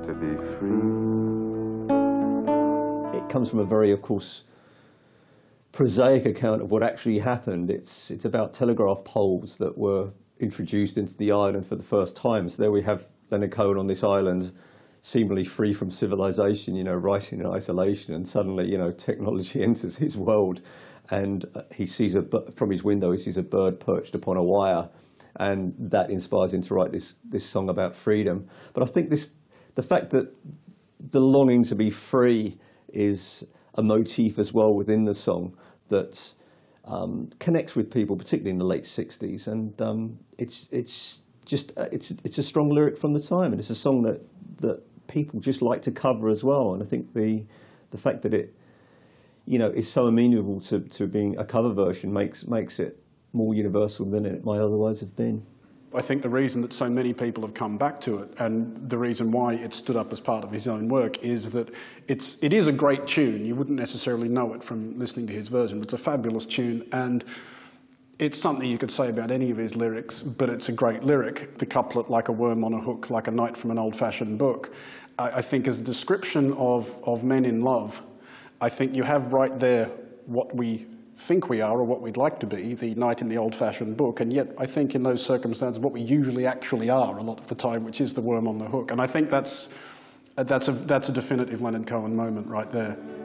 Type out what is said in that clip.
to be free. It comes from a very, of course, prosaic account of what actually happened. It's about telegraph poles that were introduced into the island for the first time. So there we have Leonard Cohen on this island, seemingly free from civilization, you know, writing in isolation, and suddenly, you know, technology enters his world, and he sees from his window he sees a bird perched upon a wire, and that inspires him to write this song about freedom. But I think the fact that the longing to be free is a motif as well within the song that connects with people, particularly in the late '60s, and it's a strong lyric from the time, and it's a song that people just like to cover as well. And I think the fact that it, you know, is so amenable to being a cover version makes it more universal than it might otherwise have been. I think the reason that so many people have come back to it, and the reason why it stood up as part of his own work, is that it is a great tune. You wouldn't necessarily know it from listening to his version, but it's a fabulous tune, and it's something you could say about any of his lyrics, but it's a great lyric. The couplet, like a worm on a hook, like a knight from an old-fashioned book, I think as a description of men in love, I think you have right there what we think we are, or what we'd like to be, the knight in the old-fashioned book, and yet I think in those circumstances what we usually actually are a lot of the time, which is the worm on the hook. And I think that's a definitive Leonard Cohen moment right there.